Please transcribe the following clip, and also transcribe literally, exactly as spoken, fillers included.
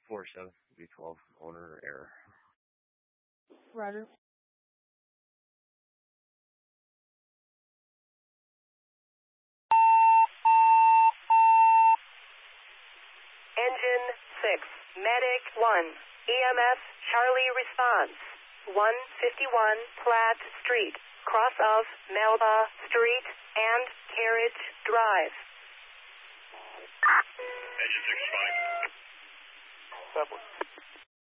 four seven V twelve, owner error. Roger. Engine six, Medic one, E M S Charlie response, one fifty-one Platt Street, cross of Melba Street and Carriage Drive. Engine six, fine.